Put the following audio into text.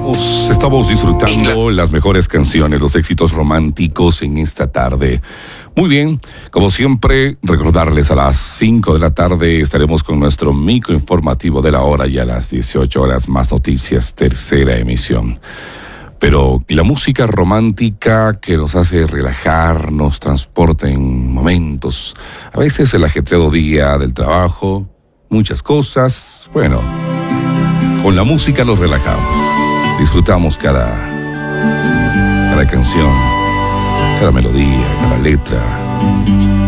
Estamos disfrutando las mejores canciones, los éxitos románticos en esta tarde. Muy bien, como siempre, recordarles a las 5 de la tarde estaremos con nuestro micro informativo de la hora y a las 18 horas más noticias, tercera emisión. Pero la música romántica que nos hace relajar, nos transporta en momentos, a veces el ajetreado día del trabajo, muchas cosas, bueno, con la música nos relajamos, disfrutamos cada canción, cada melodía, cada letra.